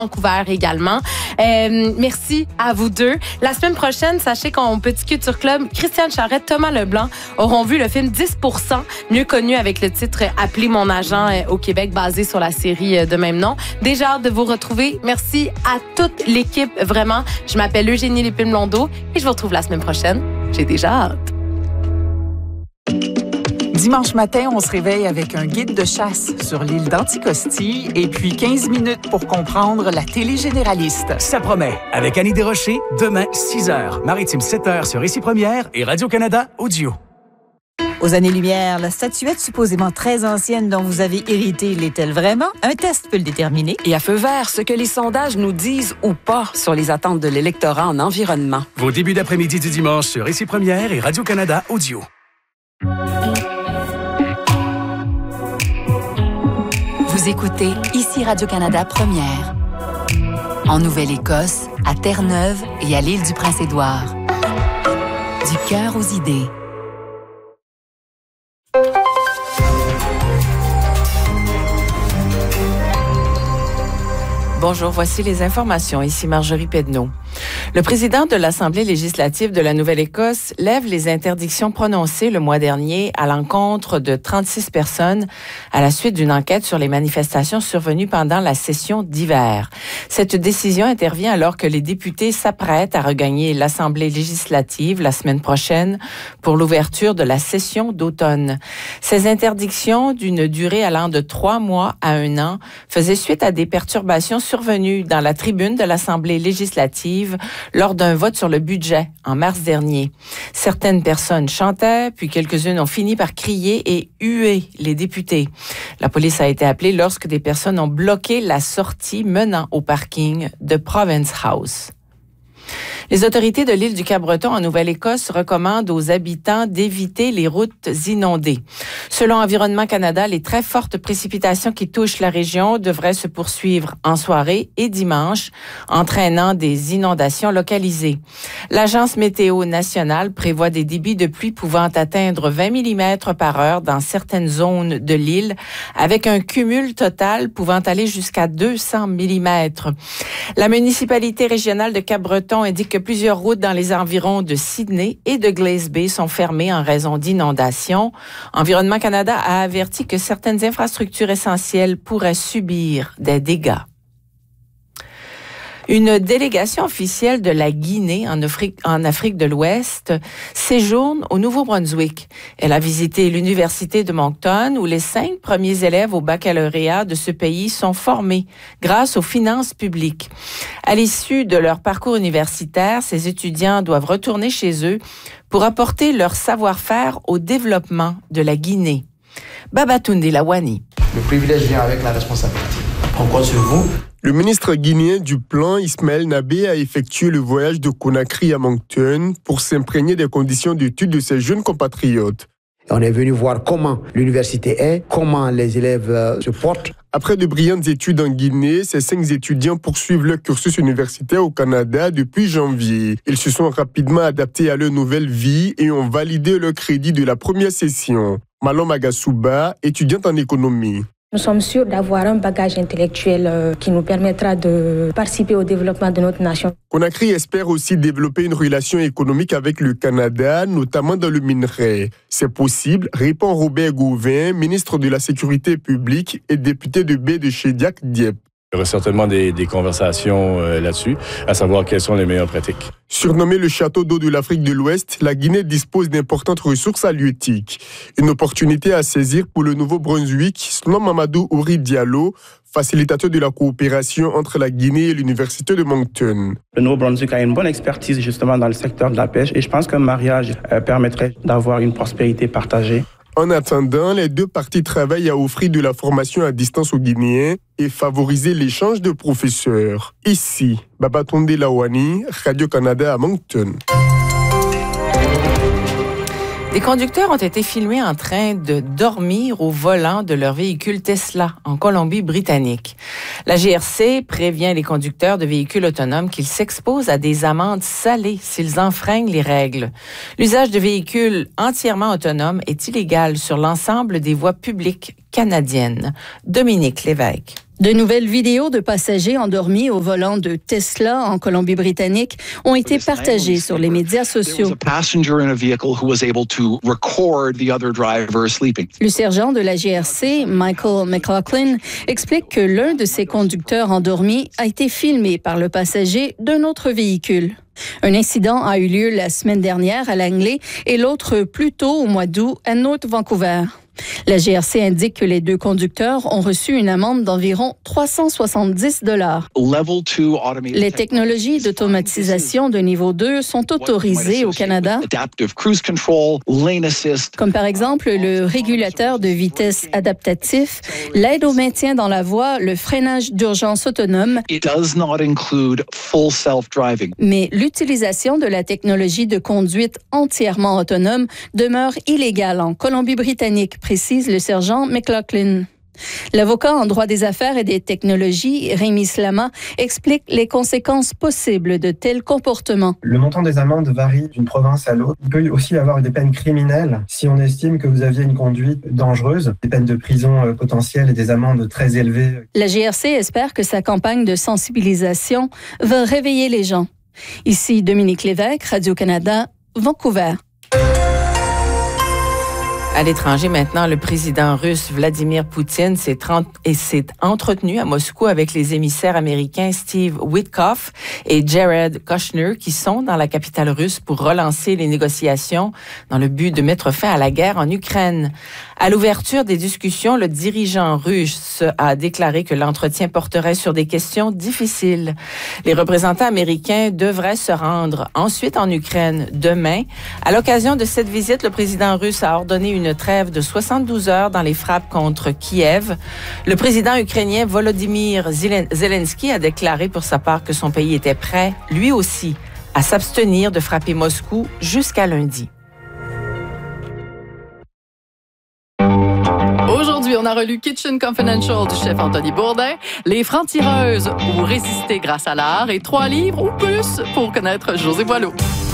Vancouver également. Merci à vous deux. La semaine prochaine, sachez qu'en Petit Culture Club, Christiane Charette, Thomas Leblanc auront vu le film 10%, mieux connu avec le titre « Appelez mon agent » au Québec, basé sur la série de même nom. Déjà hâte de vous retrouver. Merci à toute l'équipe, vraiment. Je m'appelle Eugénie Lépine-Blondeau et je vous retrouve la semaine prochaine. J'ai déjà hâte. Dimanche matin, on se réveille avec un guide de chasse sur l'île d'Anticosti et puis 15 minutes pour comprendre la télé généraliste. Ça promet. Avec Annie Desrochers, demain, 6h, Maritime 7h sur Ici Première et Radio-Canada Audio. Aux années-lumière, la statuette supposément très ancienne dont vous avez hérité l'est-elle vraiment? Un test peut le déterminer. Et à feu vert, ce que les sondages nous disent ou pas sur les attentes de l'électorat en environnement. Vos débuts d'après-midi du dimanche sur Ici Première et Radio-Canada Audio. Vous écoutez Ici Radio-Canada Première. En Nouvelle-Écosse, à Terre-Neuve et à l'île du Prince-Édouard. Du cœur aux idées. Bonjour, voici les informations. Ici Marjorie Pedneau. Le président de l'Assemblée législative de la Nouvelle-Écosse lève les interdictions prononcées le mois dernier à l'encontre de 36 personnes à la suite d'une enquête sur les manifestations survenues pendant la session d'hiver. Cette décision intervient alors que les députés s'apprêtent à regagner l'Assemblée législative la semaine prochaine pour l'ouverture de la session d'automne. Ces interdictions, d'une durée allant de 3 mois à 1 an, faisaient suite à des perturbations survenues dans la tribune de l'Assemblée législative lors d'un vote sur le budget en mars dernier. Certaines personnes chantaient, puis quelques-unes ont fini par crier et huer les députés. La police a été appelée lorsque des personnes ont bloqué la sortie menant au parking de Province House. Les autorités de l'île du Cap-Breton en Nouvelle-Écosse recommandent aux habitants d'éviter les routes inondées. Selon Environnement Canada, les très fortes précipitations qui touchent la région devraient se poursuivre en soirée et dimanche, entraînant des inondations localisées. L'Agence météo nationale prévoit des débits de pluie pouvant atteindre 20 mm par heure dans certaines zones de l'île, avec un cumul total pouvant aller jusqu'à 200 mm. La municipalité régionale de Cap-Breton indique que plusieurs routes dans les environs de Sydney et de Glace Bay sont fermées en raison d'inondations. Environnement Canada a averti que certaines infrastructures essentielles pourraient subir des dégâts. Une délégation officielle de la Guinée en Afrique de l'Ouest séjourne au Nouveau-Brunswick. Elle a visité l'Université de Moncton où les 5 premiers élèves au baccalauréat de ce pays sont formés grâce aux finances publiques. À l'issue de leur parcours universitaire, ces étudiants doivent retourner chez eux pour apporter leur savoir-faire au développement de la Guinée. Babatunde Lawani. Le privilège vient avec la responsabilité. On compte sur vous. Le ministre guinéen du Plan, Ismaël Nabé, a effectué le voyage de Conakry à Moncton pour s'imprégner des conditions d'études de ses jeunes compatriotes. On est venu voir comment l'université est, comment les élèves se portent. Après de brillantes études en Guinée, ces 5 étudiants poursuivent leur cursus universitaire au Canada depuis janvier. Ils se sont rapidement adaptés à leur nouvelle vie et ont validé leur crédit de la première session. Malom Agasouba, étudiante en économie. Nous sommes sûrs d'avoir un bagage intellectuel qui nous permettra de participer au développement de notre nation. Conakry espère aussi développer une relation économique avec le Canada, notamment dans le minerai. C'est possible, répond Robert Gauvin, ministre de la Sécurité publique et député de baie de Chédiac-Dieppe. Il y aura certainement des conversations là-dessus, à savoir quelles sont les meilleures pratiques. Surnommé le château d'eau de l'Afrique de l'Ouest, la Guinée dispose d'importantes ressources halieutiques. Une opportunité à saisir pour le Nouveau-Brunswick, selon Mamadou Ouri Diallo, facilitateur de la coopération entre la Guinée et l'Université de Moncton. Le Nouveau-Brunswick a une bonne expertise justement dans le secteur de la pêche et je pense qu'un mariage permettrait d'avoir une prospérité partagée. En attendant, les 2 parties travaillent à offrir de la formation à distance aux Guinéens et favoriser l'échange de professeurs. Ici, Babatunde Lawani, Radio-Canada à Moncton. Des conducteurs ont été filmés en train de dormir au volant de leur véhicule Tesla en Colombie-Britannique. La GRC prévient les conducteurs de véhicules autonomes qu'ils s'exposent à des amendes salées s'ils enfreignent les règles. L'usage de véhicules entièrement autonomes est illégal sur l'ensemble des voies publiques canadiennes. Dominique Lévesque. De nouvelles vidéos de passagers endormis au volant de Tesla en Colombie-Britannique ont été partagées sur les médias sociaux. Le sergent de la GRC, Michael McLaughlin, explique que l'un de ses conducteurs endormis a été filmé par le passager d'un autre véhicule. Un incident a eu lieu la semaine dernière à Langley et l'autre plus tôt au mois d'août à North Vancouver. La GRC indique que les deux conducteurs ont reçu une amende d'environ 370 $. Les technologies d'automatisation de niveau 2 sont autorisées au Canada, comme par exemple le régulateur de vitesse adaptatif, l'aide au maintien dans la voie, le freinage d'urgence autonome, mais l'utilisation de la technologie de conduite entièrement autonome demeure illégale en Colombie-Britannique, précise le sergent McLaughlin. L'avocat en droit des affaires et des technologies, Rémi Slama, explique les conséquences possibles de tels comportements. Le montant des amendes varie d'une province à l'autre. Il peut aussi y avoir des peines criminelles si on estime que vous aviez une conduite dangereuse, des peines de prison potentielles et des amendes très élevées. La GRC espère que sa campagne de sensibilisation va réveiller les gens. Ici Dominique Lévesque, Radio-Canada, Vancouver. À l'étranger maintenant, le président russe Vladimir Poutine s'est entretenu à Moscou avec les émissaires américains Steve Witkoff et Jared Kushner qui sont dans la capitale russe pour relancer les négociations dans le but de mettre fin à la guerre en Ukraine. À l'ouverture des discussions, le dirigeant russe a déclaré que l'entretien porterait sur des questions difficiles. Les représentants américains devraient se rendre ensuite en Ukraine demain. À l'occasion de cette visite, le président russe a ordonné une trêve de 72 heures dans les frappes contre Kiev. Le président ukrainien Volodymyr Zelensky a déclaré pour sa part que son pays était prêt, lui aussi, à s'abstenir de frapper Moscou jusqu'à lundi. Aujourd'hui, on a relu Kitchen Confidential du chef Anthony Bourdin, Les Francs-tireuses ou Résister grâce à l'art et 3 livres ou plus pour connaître José Boileau.